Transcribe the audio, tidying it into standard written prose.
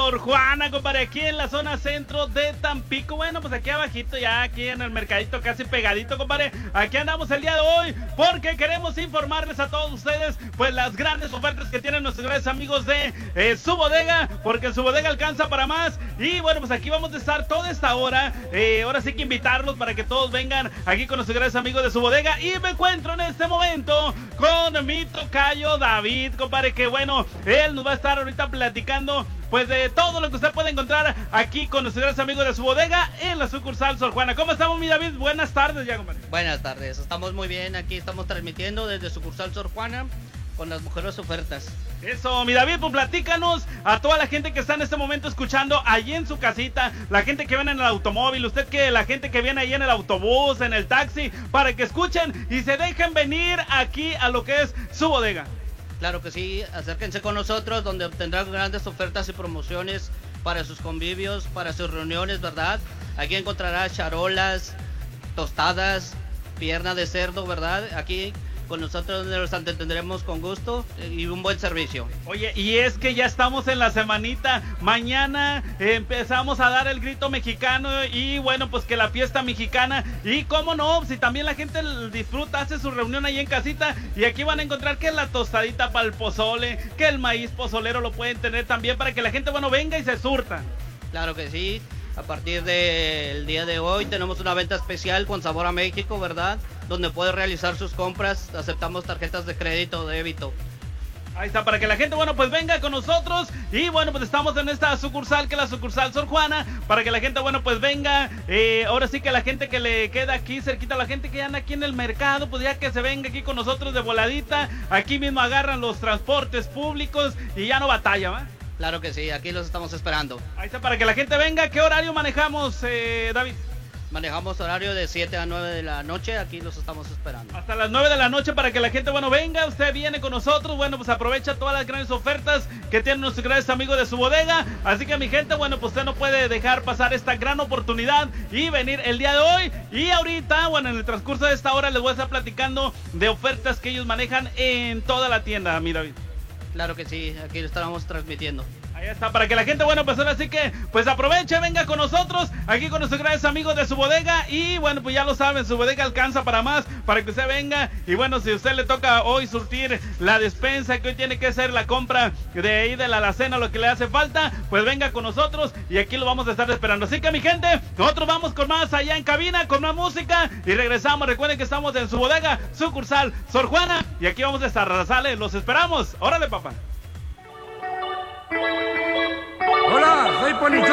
Sor Juana, compadre, aquí en la zona centro de Tampico. Bueno, pues aquí abajito, ya aquí en el mercadito, casi pegadito, compadre. Aquí andamos el día de hoy porque queremos informarles a todos ustedes, pues las grandes ofertas que tienen nuestros grandes amigos de Su Bodega, porque Su Bodega alcanza para más. Y bueno, pues aquí vamos a estar toda esta hora. Ahora sí que invitarlos para que todos vengan aquí con nuestros grandes amigos de Su Bodega. Y me encuentro en este momento con mi tocayo David, compadre, que bueno, él nos va a estar ahorita platicando pues de todo lo que usted puede encontrar aquí con nuestros grandes amigos de Su Bodega en la sucursal Sor Juana. ¿Cómo estamos, mi David? Buenas tardes ya, compadre. Buenas tardes, estamos muy bien, aquí estamos transmitiendo desde sucursal Sor Juana con las mejores ofertas. Eso, mi David, pues platícanos a toda la gente que está en este momento escuchando allí en su casita, la gente que viene en el automóvil, la gente que viene ahí en el autobús, en el taxi, para que escuchen y se dejen venir aquí a lo que es Su Bodega. Claro que sí, acérquense con nosotros donde obtendrán grandes ofertas y promociones para sus convivios, para sus reuniones, ¿verdad? Aquí encontrará charolas, tostadas, pierna de cerdo, ¿verdad? Aquí con nosotros los tendremos con gusto y un buen servicio. Oye, y es que ya estamos en la semanita. Mañana empezamos a dar el grito mexicano y bueno, pues que la fiesta mexicana. Y cómo no, si también la gente disfruta, hace su reunión ahí en casita. Y aquí van a encontrar que la tostadita para el pozole, que el maíz pozolero lo pueden tener también para que la gente, bueno, venga y se surta. Claro que sí. A partir del día de hoy tenemos una venta especial con sabor a México, ¿verdad? Donde puede realizar sus compras, aceptamos tarjetas de crédito o débito. Ahí está, para que la gente, bueno, pues venga con nosotros. Y bueno, pues estamos en esta sucursal, que es la sucursal Sor Juana, para que la gente, bueno, pues venga. Ahora sí que la gente que le queda aquí cerquita, la gente que anda aquí en el mercado, pues ya que se venga aquí con nosotros de voladita. Aquí mismo agarran los transportes públicos y ya no batalla, ¿va? Claro que sí, aquí los estamos esperando. Ahí está, para que la gente venga. ¿Qué horario manejamos, David? Manejamos horario de 7 a 9 de la noche, aquí los estamos esperando. Hasta las 9 de la noche para que la gente, bueno, venga, usted viene con nosotros, bueno, pues aprovecha todas las grandes ofertas que tienen nuestros grandes amigos de Su Bodega. Así que mi gente, bueno, pues usted no puede dejar pasar esta gran oportunidad y venir el día de hoy. Y ahorita, bueno, en el transcurso de esta hora les voy a estar platicando de ofertas que ellos manejan en toda la tienda, mi David. Claro que sí, aquí lo estaremos transmitiendo. Ahí está, para que la gente, bueno, pues ahora sí que, pues aproveche, venga con nosotros, aquí con nuestros grandes amigos de Su Bodega. Y bueno, pues ya lo saben, Su Bodega alcanza para más, para que usted venga. Y bueno, si a usted le toca hoy surtir la despensa, que hoy tiene que ser la compra de ahí de la alacena, lo que le hace falta, pues venga con nosotros y aquí lo vamos a estar esperando. Así que mi gente, nosotros vamos con más allá en cabina, con más música y regresamos. Recuerden que estamos en Su Bodega, sucursal Sor Juana, y aquí vamos a estar, sale, los esperamos. Órale, papá. Hola, soy Poli.